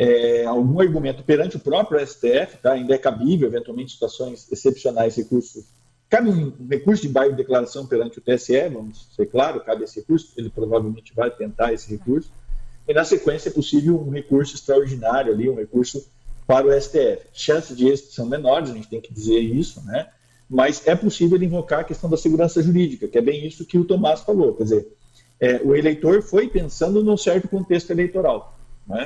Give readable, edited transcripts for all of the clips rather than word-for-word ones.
algum argumento perante o próprio STF, tá? Ainda é cabível, eventualmente, situações excepcionais, cabe um recurso de baixo de declaração perante o TSE, vamos ser claro, cabe esse recurso, ele provavelmente vai tentar esse recurso, e na sequência é possível um recurso extraordinário ali, um recurso para o STF. Chances de êxito são menores, a gente tem que dizer isso, né? Mas é possível invocar a questão da segurança jurídica, que é bem isso que o Tomás falou, quer dizer, o eleitor foi pensando num certo contexto eleitoral, né?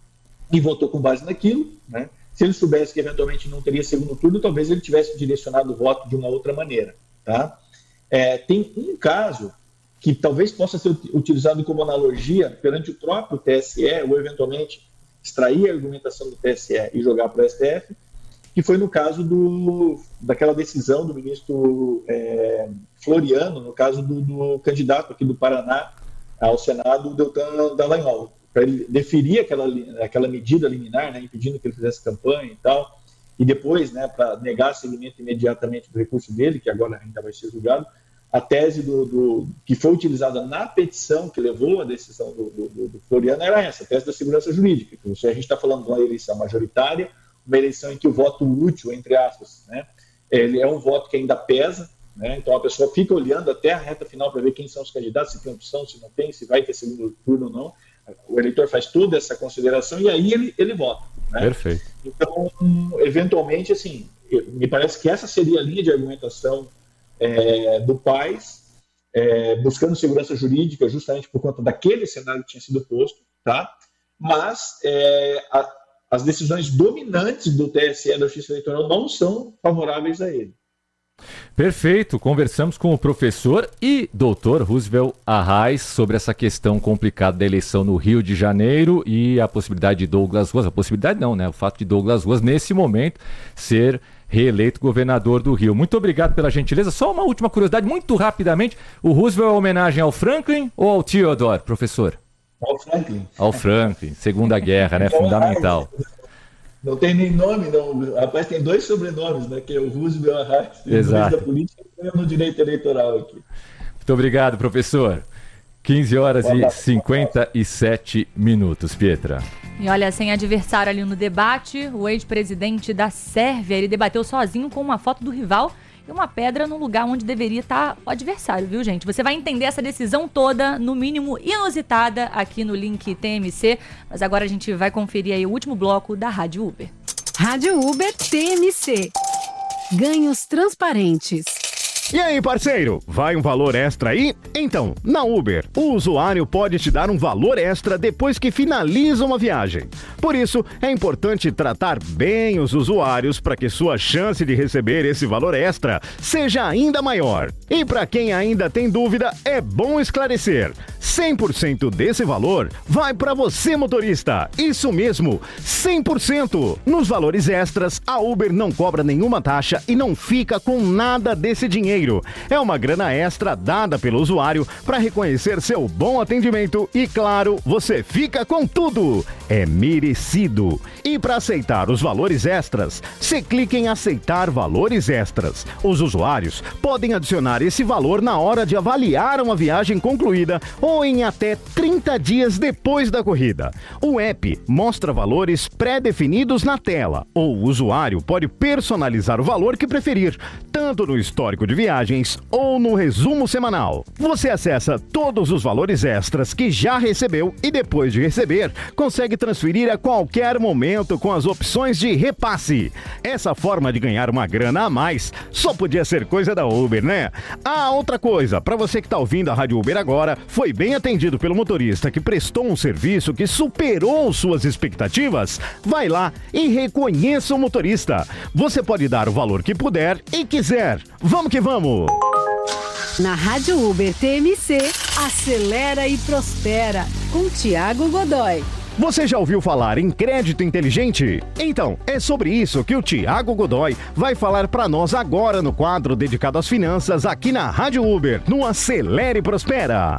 E votou com base naquilo, né? Se ele soubesse que eventualmente não teria segundo turno, talvez ele tivesse direcionado o voto de uma outra maneira, tá? Tem um caso que talvez possa ser utilizado como analogia perante o próprio TSE, ou eventualmente extrair a argumentação do TSE e jogar para o STF, que foi no caso daquela decisão do ministro Floriano, no caso do candidato aqui do Paraná ao Senado, Deltan Dallagnol, para ele deferir aquela medida liminar, né, impedindo que ele fizesse campanha e tal, e depois, né, para negar seguimento imediatamente do recurso dele, que agora ainda vai ser julgado, a tese que foi utilizada na petição que levou a decisão do Floriano era essa, a tese da segurança jurídica, que a gente está falando de uma eleição majoritária, uma eleição em que o voto útil, entre aspas, né, ele é um voto que ainda pesa, né, então a pessoa fica olhando até a reta final para ver quem são os candidatos, se tem opção, se não tem, se vai ter segundo turno ou não. O eleitor faz toda essa consideração e aí ele vota, né? Perfeito. Então, eventualmente, assim, me parece que essa seria a linha de argumentação do PAS, buscando segurança jurídica justamente por conta daquele cenário que tinha sido posto, tá? Mas as decisões dominantes do TSE, da Justiça Eleitoral, não são favoráveis a ele. Perfeito, conversamos com o professor e doutor Roosevelt Arraes sobre essa questão complicada da eleição no Rio de Janeiro e a possibilidade de Douglas Ruas, a possibilidade não, né? O fato de Douglas Ruas, nesse momento, ser reeleito governador do Rio. Muito obrigado pela gentileza. Só uma última curiosidade, muito rapidamente, o Roosevelt é homenagem ao Franklin ou ao Theodore, professor? Ao Franklin. Ao Franklin, Segunda Guerra, né? Fundamental. Não tem nem nome, não. Rapaz, tem 2 sobrenomes, né? Que é o Roosevelt Arraes, exato, da política e no direito eleitoral aqui. Muito obrigado, professor. 15h57, Pietra. E olha, sem adversário ali no debate, o ex-presidente da Sérvia, ele debateu sozinho com uma foto do rival e uma pedra no lugar onde deveria estar o adversário, viu, gente? Você vai entender essa decisão toda, no mínimo inusitada, aqui no link TMC. Mas agora a gente vai conferir aí o último bloco da Rádio Uber. Rádio Uber TMC. Ganhos transparentes. E aí, parceiro, vai um valor extra aí? Então, na Uber, o usuário pode te dar um valor extra depois que finaliza uma viagem. Por isso, é importante tratar bem os usuários para que sua chance de receber esse valor extra seja ainda maior. E para quem ainda tem dúvida, é bom esclarecer. 100% desse valor vai para você, motorista. Isso mesmo, 100%. Nos valores extras, a Uber não cobra nenhuma taxa e não fica com nada desse dinheiro. É uma grana extra dada pelo usuário para reconhecer seu bom atendimento e, claro, você fica com tudo. É merecido. E para aceitar os valores extras, você clica em aceitar valores extras. Os usuários podem adicionar esse valor na hora de avaliar uma viagem concluída ou em até 30 dias depois da corrida. O app mostra valores pré-definidos na tela, ou o usuário pode personalizar o valor que preferir, tanto no histórico de viagens ou no resumo semanal. Você acessa todos os valores extras que já recebeu e depois de receber, consegue transferir a qualquer momento com as opções de repasse. Essa forma de ganhar uma grana a mais só podia ser coisa da Uber, né? Ah, outra coisa, para você que está ouvindo a Rádio Uber agora, foi bem atendido pelo motorista que prestou um serviço que superou suas expectativas? Vai lá e reconheça o motorista. Você pode dar o valor que puder e quiser. Vamos que vamos! Na Rádio Uber TMC, acelera e prospera, com Thiago Godoy. Você já ouviu falar em crédito inteligente? Então, é sobre isso que o Thiago Godoy vai falar para nós agora no quadro dedicado às finanças aqui na Rádio Uber, no Acelere e Prospera.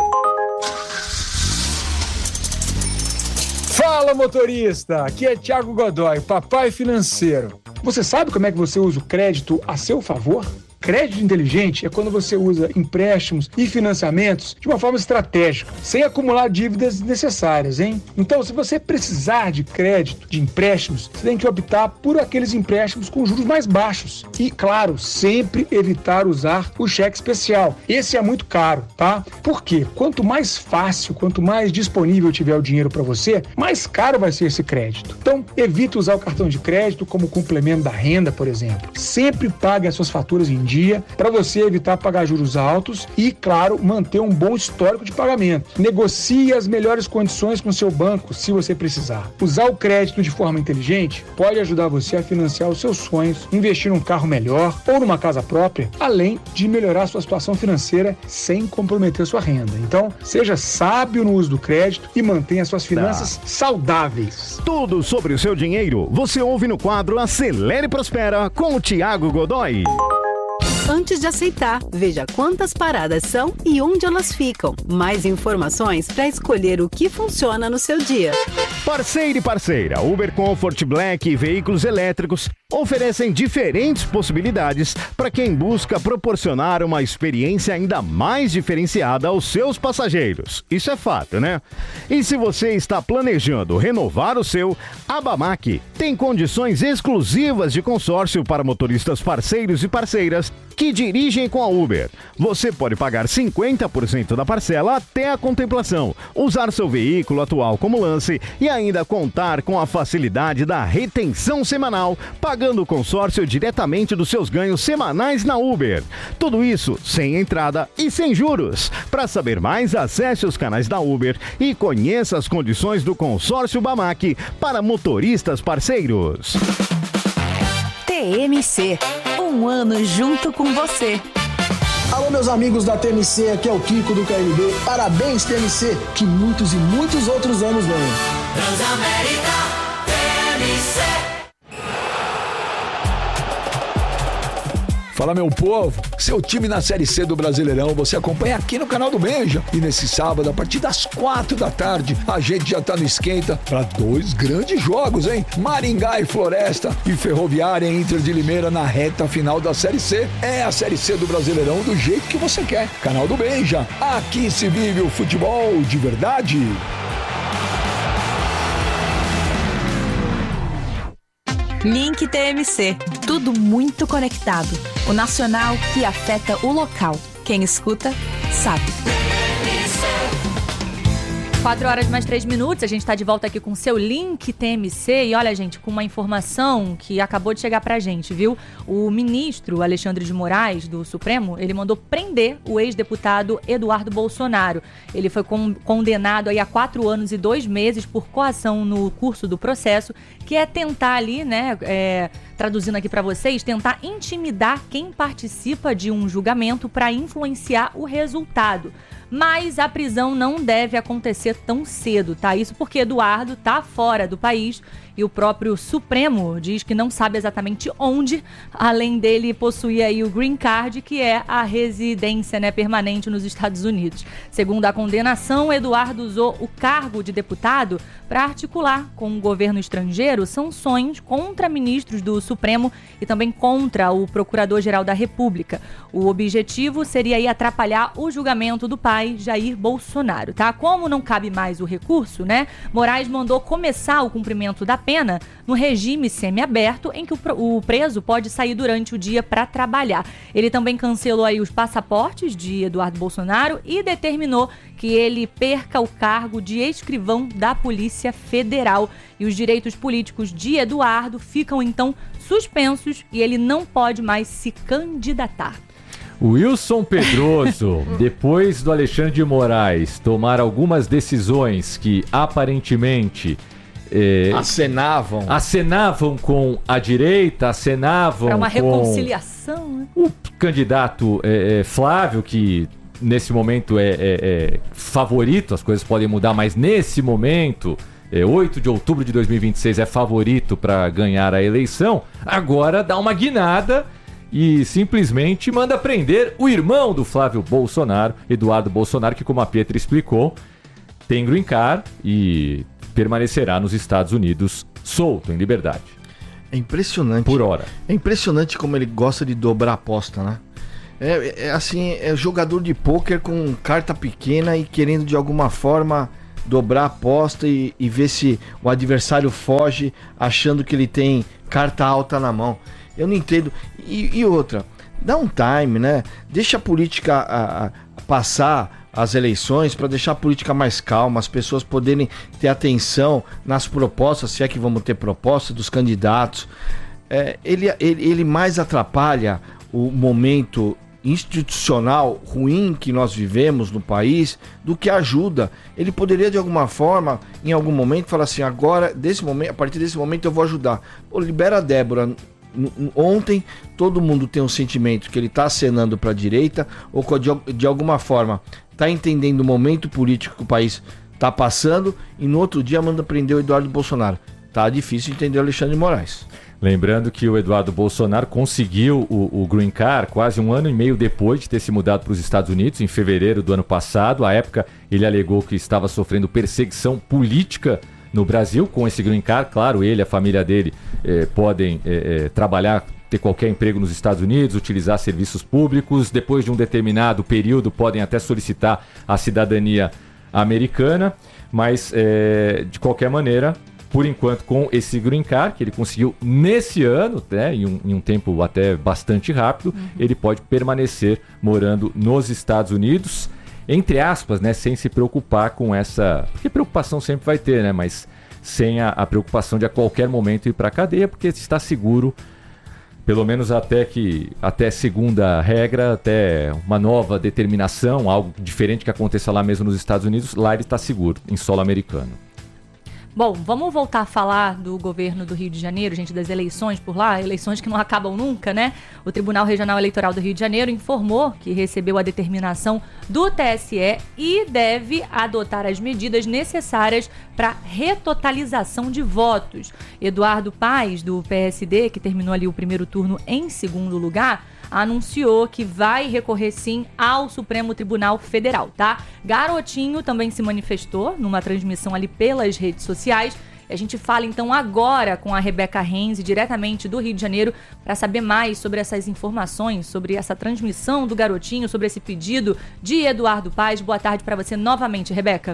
Fala, motorista! Aqui é Thiago Godoy, papai financeiro. Você sabe como é que você usa o crédito a seu favor? Crédito inteligente é quando você usa empréstimos e financiamentos de uma forma estratégica, sem acumular dívidas desnecessárias, hein? Então, se você precisar de crédito, de empréstimos, você tem que optar por aqueles empréstimos com juros mais baixos. E, claro, sempre evitar usar o cheque especial. Esse é muito caro, tá? Por quê? Quanto mais fácil, quanto mais disponível tiver o dinheiro para você, mais caro vai ser esse crédito. Então, evite usar o cartão de crédito como complemento da renda, por exemplo. Sempre pague as suas faturas em dia para você evitar pagar juros altos e, claro, manter um bom histórico de pagamento. Negocie as melhores condições com o seu banco se você precisar. Usar o crédito de forma inteligente pode ajudar você a financiar os seus sonhos, investir num carro melhor ou numa casa própria, além de melhorar a sua situação financeira sem comprometer sua renda. Então, seja sábio no uso do crédito e mantenha suas finanças saudáveis. Tudo sobre o seu dinheiro você ouve no quadro Acelere e Prospera com o Thiago Godoy. Antes de aceitar, veja quantas paradas são e onde elas ficam. Mais informações para escolher o que funciona no seu dia. Parceiro e parceira, Uber Comfort Black e veículos elétricos oferecem diferentes possibilidades para quem busca proporcionar uma experiência ainda mais diferenciada aos seus passageiros. Isso é fato, né? E se você está planejando renovar o seu, a Bamac tem condições exclusivas de consórcio para motoristas parceiros e parceiras que dirigem com a Uber. Você pode pagar 50% da parcela até a contemplação, usar seu veículo atual como lance e ainda contar com a facilidade da retenção semanal, pagando o consórcio diretamente dos seus ganhos semanais na Uber. Tudo isso sem entrada e sem juros. Para saber mais, acesse os canais da Uber e conheça as condições do consórcio Bamac para motoristas parceiros. TMC, um ano junto com você. Alô, meus amigos da TMC, aqui é o Kiko do KLB. Parabéns, TMC, que muitos e muitos outros anos venham. Transamérica, TMC. Fala, meu povo, seu time na Série C do Brasileirão você acompanha aqui no canal do Benja. E nesse sábado, a partir das 4 da tarde, a gente já tá no esquenta para 2 grandes jogos, hein? Maringá e Floresta e Ferroviária e Inter de Limeira na reta final da Série C. É a Série C do Brasileirão do jeito que você quer. Canal do Benja, aqui se vive o futebol de verdade. Link TMC, tudo muito conectado. O nacional que afeta o local. Quem escuta, sabe. 4 horas mais 3 minutos, a gente está de volta aqui com o seu Link TMC e olha, gente, com uma informação que acabou de chegar pra gente, viu? O ministro Alexandre de Moraes, do Supremo, ele mandou prender o ex-deputado Eduardo Bolsonaro. Ele foi condenado aí a 4 anos e 2 meses por coação no curso do processo, que é tentar ali, né, traduzindo aqui pra vocês, tentar intimidar quem participa de um julgamento para influenciar o resultado. Mas a prisão não deve acontecer tão cedo, tá? Isso porque Eduardo tá fora do país e o próprio Supremo diz que não sabe exatamente onde, além dele possuir aí o Green Card, que é a residência, né, permanente nos Estados Unidos. Segundo a condenação, Eduardo usou o cargo de deputado para articular com o governo estrangeiro sanções contra ministros do Supremo e também contra o Procurador-Geral da República. O objetivo seria aí atrapalhar o julgamento do pai, Jair Bolsonaro, tá? Como não cabe mais o recurso, né? Moraes mandou começar o cumprimento da pena no regime semiaberto, em que o preso pode sair durante o dia para trabalhar. Ele também cancelou aí os passaportes de Eduardo Bolsonaro e determinou que ele perca o cargo de escrivão da Polícia Federal. E os direitos políticos de Eduardo ficam então suspensos e ele não pode mais se candidatar. Wilson Pedroso, depois do Alexandre de Moraes tomar algumas decisões que aparentemente acenavam com a direita, acenavam para uma com reconciliação, né? O candidato Flávio, que nesse momento é favorito, as coisas podem mudar, mas nesse momento, 8 de outubro de 2026, é favorito para ganhar a eleição, agora dá uma guinada e simplesmente manda prender o irmão do Flávio Bolsonaro, Eduardo Bolsonaro, que, como a Pietra explicou, tem green card e permanecerá nos Estados Unidos solto, em liberdade. É impressionante. Por hora. É impressionante como ele gosta de dobrar a aposta, né? É jogador de pôquer com carta pequena e querendo de alguma forma dobrar a aposta e ver se o adversário foge achando que ele tem carta alta na mão. Eu não entendo. E outra, dá um time, né? Deixa a política passar as eleições para deixar a política mais calma, as pessoas poderem ter atenção nas propostas, se é que vamos ter propostas dos candidatos. Ele mais atrapalha o momento institucional ruim que nós vivemos no país do que ajuda. Ele poderia de alguma forma, em algum momento, falar assim: agora, a partir desse momento eu vou ajudar. Libera a Débora. Ontem todo mundo tem um sentimento que ele está acenando para a direita ou de alguma forma está entendendo o momento político que o país está passando, e no outro dia manda prender o Eduardo Bolsonaro. Tá difícil entender o Alexandre de Moraes. Lembrando que o Eduardo Bolsonaro conseguiu o Green Card quase 1 ano e meio depois de ter se mudado para os Estados Unidos, em fevereiro do ano passado. À época, ele alegou que estava sofrendo perseguição política no Brasil com esse Green Card. Claro, ele e a família dele podem trabalhar, ter qualquer emprego nos Estados Unidos, utilizar serviços públicos. Depois de um determinado período, podem até solicitar a cidadania americana. Mas, de qualquer maneira, por enquanto, com esse Green Card, que ele conseguiu nesse ano, né, em um tempo até bastante rápido, ele pode permanecer morando nos Estados Unidos, entre aspas, né, sem se preocupar com essa... Porque preocupação sempre vai ter, né, mas sem a preocupação de a qualquer momento ir para a cadeia, porque está seguro, pelo menos até segunda regra, até uma nova determinação, algo diferente que aconteça lá mesmo nos Estados Unidos, lá ele está seguro, em solo americano. Bom, vamos voltar a falar do governo do Rio de Janeiro, gente, das eleições por lá, eleições que não acabam nunca, né? O Tribunal Regional Eleitoral do Rio de Janeiro informou que recebeu a determinação do TSE e deve adotar as medidas necessárias para retotalização de votos. Eduardo Paes, do PSD, que terminou ali o primeiro turno em segundo lugar, anunciou que vai recorrer sim ao Supremo Tribunal Federal, tá? Garotinho também se manifestou numa transmissão ali pelas redes sociais. A gente fala então agora com a Rebeca Renzi, diretamente do Rio de Janeiro, para saber mais sobre essas informações, sobre essa transmissão do Garotinho, sobre esse pedido de Eduardo Paes. Boa tarde para você novamente, Rebeca.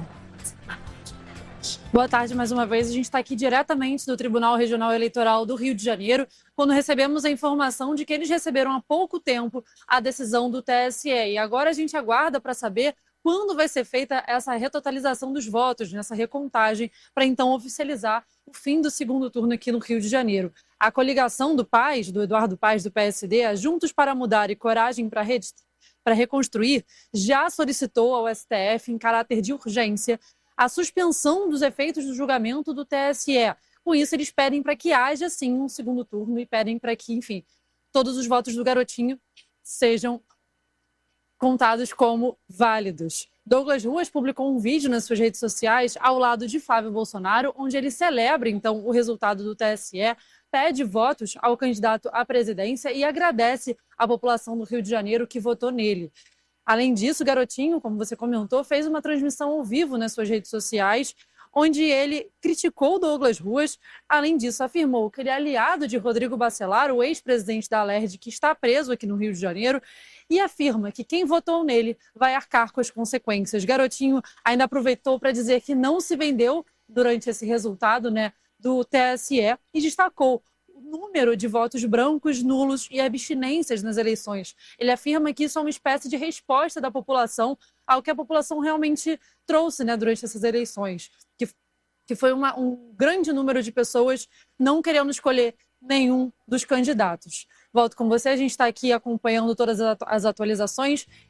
Boa tarde mais uma vez. A gente está aqui diretamente do Tribunal Regional Eleitoral do Rio de Janeiro, quando recebemos a informação de que eles receberam há pouco tempo a decisão do TSE. E agora a gente aguarda para saber quando vai ser feita essa retotalização dos votos, nessa recontagem, para então oficializar o fim do segundo turno aqui no Rio de Janeiro. A coligação do Paes, do Eduardo Paes, do PSD, a Juntos para Mudar e Coragem para Reconstruir, já solicitou ao STF, em caráter de urgência, a suspensão dos efeitos do julgamento do TSE. Com isso, eles pedem para que haja, sim, um segundo turno e pedem para que, enfim, todos os votos do Garotinho sejam contados como válidos. Douglas Ruas publicou um vídeo nas suas redes sociais ao lado de Flávio Bolsonaro, onde ele celebra, então, o resultado do TSE, pede votos ao candidato à presidência e agradece à população do Rio de Janeiro que votou nele. Além disso, o Garotinho, como você comentou, fez uma transmissão ao vivo nas suas redes sociais, onde ele criticou Douglas Ruas. Além disso, afirmou que ele é aliado de Rodrigo Bacelar, o ex-presidente da Alerj, que está preso aqui no Rio de Janeiro, e afirma que quem votou nele vai arcar com as consequências. Garotinho ainda aproveitou para dizer que não se vendeu durante esse resultado, né, do TSE, e destacou número de votos brancos, nulos e abstinências nas eleições. Ele afirma que isso é uma espécie de resposta da população ao que a população realmente trouxe, né, durante essas eleições, que foi um grande número de pessoas não querendo escolher nenhum dos candidatos. Volto com você, a gente está aqui acompanhando todas as atualizações